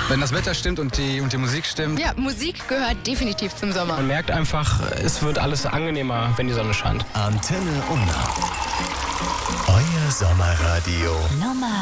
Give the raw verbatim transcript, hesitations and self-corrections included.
Wenn das Wetter stimmt und die, und die Musik stimmt. Ja, Musik gehört definitiv zum Sommer. Man merkt einfach, es wird alles angenehmer, wenn die Sonne scheint. Antenne Unna. Euer Sommerradio. Nummer